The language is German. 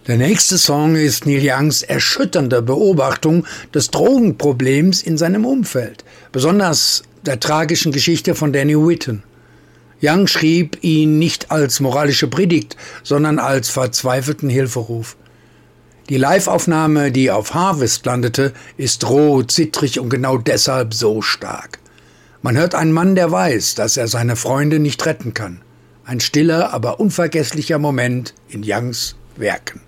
Der nächste Song ist Neil Youngs erschütternde Beobachtung des Drogenproblems in seinem Umfeld, besonders der tragischen Geschichte von Danny Whitten. Young schrieb ihn nicht als moralische Predigt, sondern als verzweifelten Hilferuf. Die Live-Aufnahme, die auf Harvest landete, ist roh, zittrig und genau deshalb so stark. Man hört einen Mann, der weiß, dass er seine Freunde nicht retten kann. Ein stiller, aber unvergesslicher Moment in Youngs Werken.